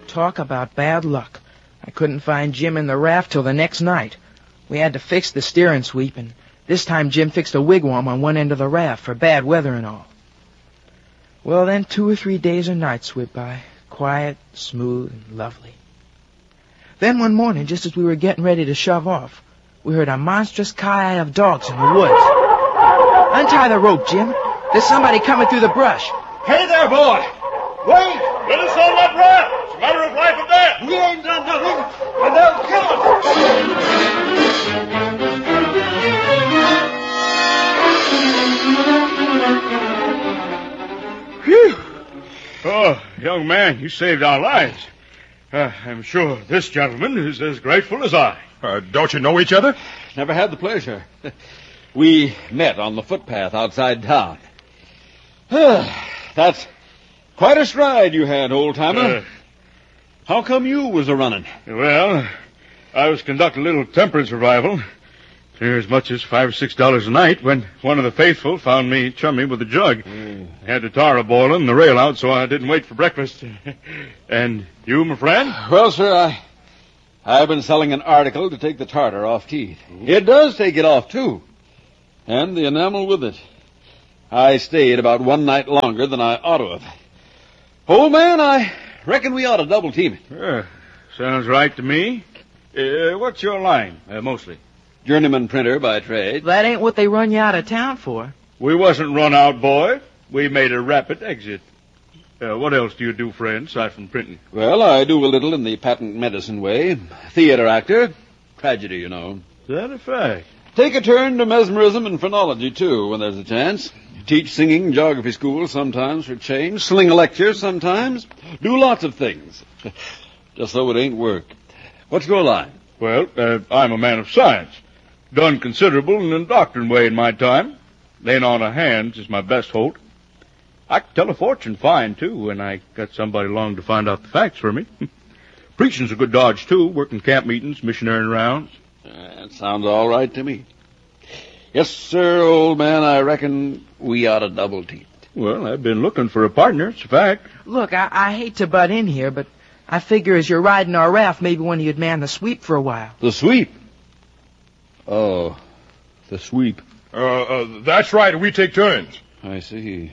Talk about bad luck. I couldn't find Jim in the raft till the next night. We had to fix the steering sweep, and this time Jim fixed a wigwam on one end of the raft for bad weather and all. Well, then 2 or 3 days and nights went by, quiet, smooth, and lovely. Then one morning, just as we were getting ready to shove off, we heard a monstrous cry of dogs in the woods. Untie the rope, Jim. There's somebody coming through the brush. Hey there, boy! Wait! Let us on that raft! It's a matter of life or death! We ain't done nothing, and they'll kill us! Phew! Oh, young man, you saved our lives. I'm sure this gentleman is as grateful as I. Don't you know each other? Never had the pleasure. We met on the footpath outside town. That's quite a stride you had, old-timer. How come you was a-running? Well, I was conducting a little temperance revival. Clear as much as $5 or $6 a night when one of the faithful found me chummy with a jug. I had the tar a-boiling and the rail out, so I didn't wait for breakfast. And you, my friend? Well, sir, I've been selling an article to take the tartar off teeth. It does take it off, too. And the enamel with it. I stayed about 1 night longer than I ought to have. Old man, I reckon we ought to double team it. Sounds right to me. What's your line, mostly? Journeyman printer by trade. That ain't what they run you out of town for. We wasn't run out, boy. We made a rapid exit. What else do you do, friend, aside from printing? Well, I do a little in the patent medicine way. Theater actor. Tragedy, you know. Is that a fact? Take a turn to mesmerism and phrenology, too, when there's a chance. Teach singing, geography school sometimes for change. Sling a lecture sometimes. Do lots of things. Just so it ain't work. What's your line? Well, I'm a man of science. Done considerable in the doctoring way in my time. Laying on of hands is my best holt. I can tell a fortune fine, too, when I got somebody along to find out the facts for me. Preaching's a good dodge, too, working camp meetings, missionary rounds. That sounds all right to me. Yes, sir, old man, I reckon we ought to double team it. Well, I've been looking for a partner, it's a fact. Look, I hate to butt in here, but I figure as you're riding our raft, maybe one of you'd man the sweep for a while. The sweep? Oh, the sweep. That's right, we take turns. I see.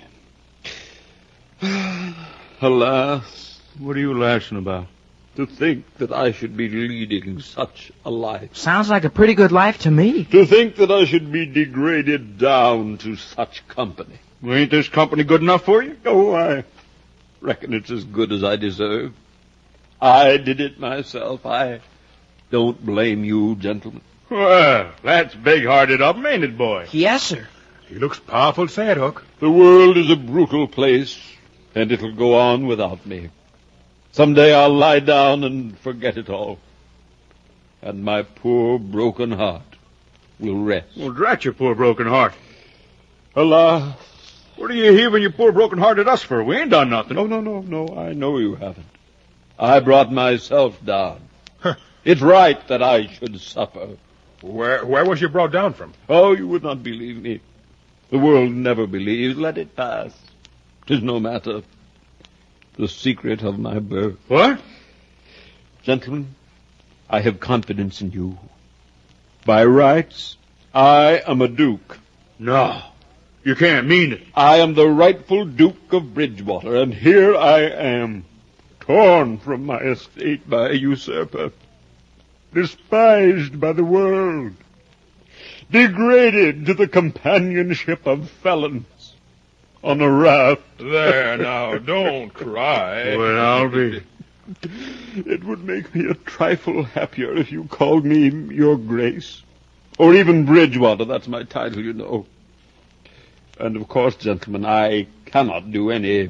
Alas, What are you laughing about? to think that I should be leading such a life. Sounds like a pretty good life to me. To think that I should be degraded down to such company. Well, ain't this company good enough for you? Oh, I reckon it's as good as I deserve. I did it myself. I don't blame you, gentlemen. Well, that's big-hearted of him, ain't it, boy? Yes, sir. He looks powerful sad, Hook. The world is a brutal place, and it'll go on without me. Someday I'll lie down and forget it all. And my poor broken heart will rest. Well, drat your poor broken heart. Alas. What are you heaving your poor broken heart at us for? We ain't done nothing. No, I know you haven't. I brought myself down. It's right that I should suffer. Where was you brought down from? Oh, you would not believe me. The world never believes. Let it pass. 'Tis no matter. The secret of my birth. What? Gentlemen, I have confidence in you. By rights, I am a duke. No, you can't mean it. I am the rightful Duke of Bridgewater, and here I am, torn from my estate by a usurper, despised by the world, degraded to the companionship of felons on a raft. There, now, don't cry. Well, I'll be. It would make me a trifle happier if you called me Your Grace. Or even Bridgewater, that's my title, you know. And of course, gentlemen, I cannot do any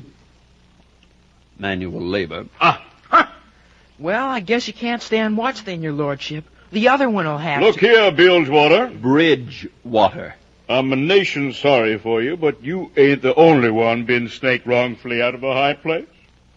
manual labor. Well, I guess you can't stand watch then, your lordship. The other one will have Look to. here, Bilgewater. Bridgewater. I'm a nation sorry for you, but you ain't the only one been snaked wrongfully out of a high place.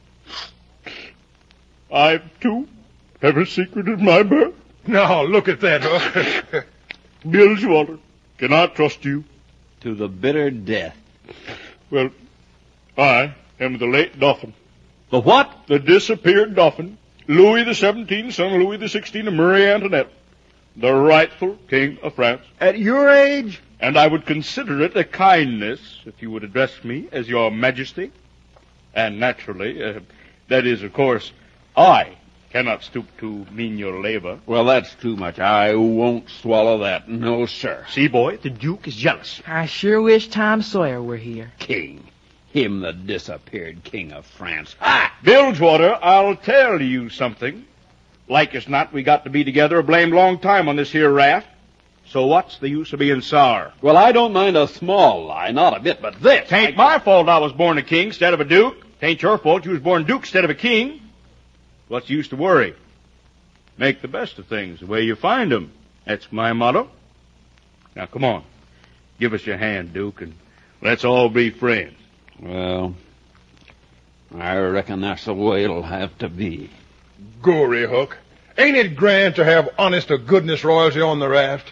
I, too, have a secret in my birth. Now, look at that, Hook. Bilgewater, can I trust you? To the bitter death. Well, I am the late Dauphin. The what? The disappeared Dauphin. Louis XVII, son of Louis XVI and Marie Antoinette, the rightful king of France. At your age? And I would consider it a kindness if you would address me as your majesty. And naturally, that is, of course, I cannot stoop to menial labor. Well, that's too much. I won't swallow that. No, sir. See, boy, the Duke is jealous. I sure wish Tom Sawyer were here. King. Him the disappeared king of France. Ah! Bilgewater, I'll tell you something. Like as not, we got to be together a blamed long time on this here raft. So what's the use of being sour? Well, I don't mind a small lie, not a bit, but this... Tain't my fault I was born a king instead of a duke. Tain't your fault you was born duke instead of a king. What's the use to worry? Make the best of things the way you find 'em. That's my motto. Now, come on. Give us your hand, Duke, and let's all be friends. Well, I reckon that's the way it'll have to be. Gory, Hook. Ain't it grand to have honest-to-goodness royalty on the raft?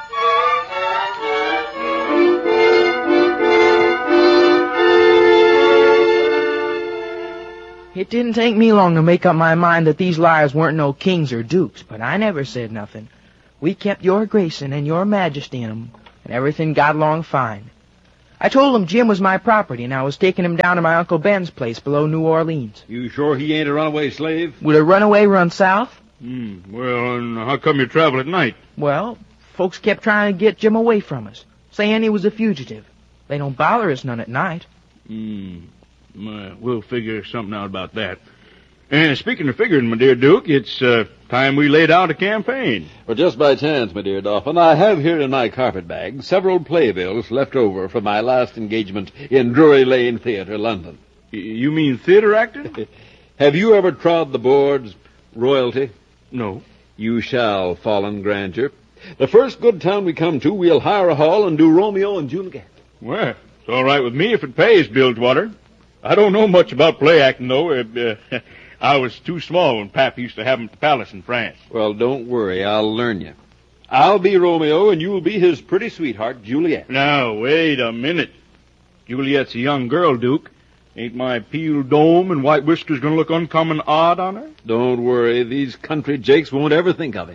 It didn't take me long to make up my mind that these liars weren't no kings or dukes, but I never said nothing. We kept your Grayson and your Majesty in 'em, and everything got along fine. I told him Jim was my property, and I was taking him down to my Uncle Ben's place below New Orleans. You sure he ain't a runaway slave? Would a runaway run south? Well, and how come you travel at night? Well, folks kept trying to get Jim away from us, saying he was a fugitive. They don't bother us none at night. We'll figure something out about that. And speaking of figuring, my dear Duke, it's time we laid out a campaign. Well, just by chance, my dear Dauphin, I have here in my carpet bag several playbills left over from my last engagement in Drury Lane Theatre, London. You mean theater acting? Have you ever trod the boards, royalty? No. You shall, fallen grandeur. The first good town we come to, we'll hire a hall and do Romeo and Juliet. Well, it's all right with me if it pays, Bilgewater. I don't know much about play acting, though. I was too small when Pap used to have him at the palace in France. Well, don't worry. I'll learn you. I'll be Romeo, and you'll be his pretty sweetheart, Juliet. Now, wait a minute. Juliet's a young girl, Duke. Ain't my peeled dome and white whiskers going to look uncommon odd on her? Don't worry. These country jakes won't ever think of it.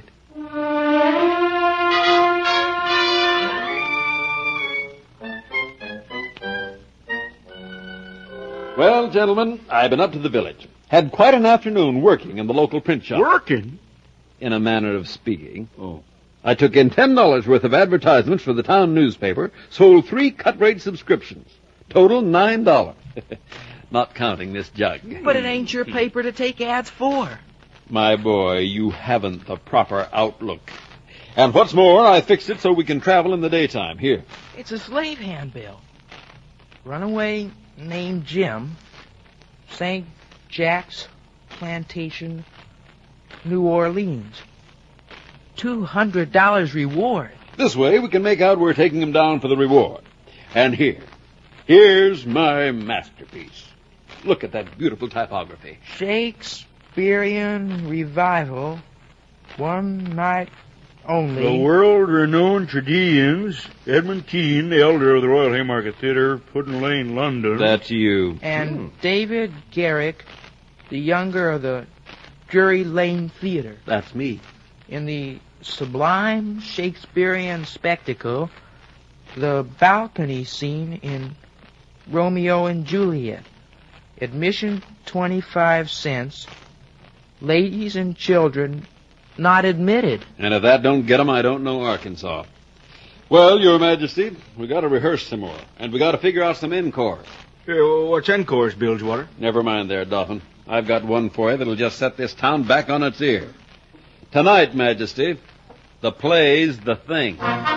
Well, gentlemen, I've been up to the village. Had quite an afternoon working in the local print shop. Working? In a manner of speaking. Oh. I took in $10 worth of advertisements for the town newspaper, sold 3 cut-rate subscriptions. Total $9. Not counting this jug. But it ain't your paper to take ads for. My boy, you haven't the proper outlook. And what's more, I fixed it so we can travel in the daytime. Here. It's a slave handbill. Runaway named Jim, St. Jack's Plantation, New Orleans. $200 reward. This way we can make out we're taking him down for the reward. And here's my masterpiece. Look at that beautiful typography. Shakespearean Revival, one night only. The world-renowned tragedians, Edmund Kean, the elder of the Royal Haymarket Theatre, Puddin Lane, London. That's you. And David Garrick, the younger of the Drury Lane Theatre. That's me. In the sublime Shakespearean spectacle, the balcony scene in Romeo and Juliet. Admission 25 cents. Ladies and children not admitted. And if that don't get 'em, I don't know Arkansas. Well, Your Majesty, we got to rehearse some more, and we got to figure out some encores. What's encores, Bilgewater? Never mind there, Dauphin. I've got one for you that'll just set this town back on its ear. Tonight, Majesty, the play's The Thing.